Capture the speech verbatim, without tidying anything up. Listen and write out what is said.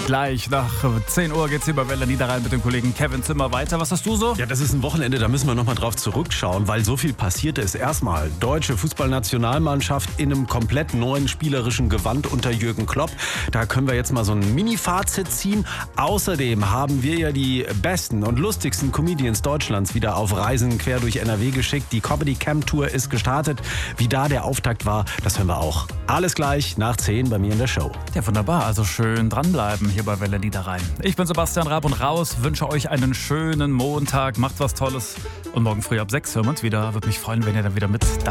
Gleich nach zehn Uhr geht's hier bei Welle Niederrhein mit dem Kollegen Kevin Zimmer weiter. Was hast du so? Ja, das ist ein Wochenende, da müssen wir nochmal drauf zurückschauen, weil so viel passiert ist. Erstmal deutsche Fußballnationalmannschaft in einem komplett neuen spielerischen Gewand unter Jürgen Klopp. Da können wir jetzt mal so ein Mini-Fazit ziehen. Außerdem haben wir ja die besten und lustigsten Comedians Deutschlands wieder auf Reisen quer durch N R W geschickt. Die Comedy Camp Tour ist gestartet. Wie da der Auftakt war, das hören wir auch. Alles gleich nach zehn bei mir in der Show. Ja, wunderbar. Also schön dranbleiben hier bei Welle Niederrhein. Ich bin Sebastian Raab und raus. Wünsche euch einen schönen Montag. Macht was Tolles. Und morgen früh ab sechs hören wir uns wieder. Würde mich freuen, wenn ihr dann wieder mit dabei